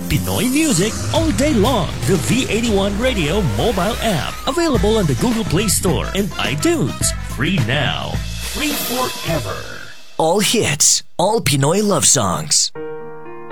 Pinoy music all day long. The V81 Radio mobile app. Available on the Google Play Store and iTunes. Free now. Free forever. All hits, all Pinoy love songs.